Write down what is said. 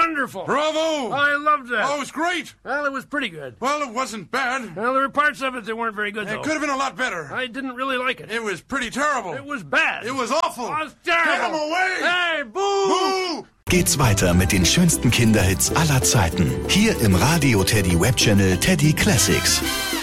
wonderful. Bravo! I loved that. Oh, it was great. Well, it was pretty good. Well, it wasn't bad. Well, there were parts of it that weren't very good, though. It could have been a lot better. I didn't really like it. It was pretty terrible. It was bad. It was awful. It was terrible. Get him away! Hey, boo! Boo! Geht's weiter mit den schönsten Kinderhits aller Zeiten. Hier im Radio Teddy Web Channel Teddy Classics.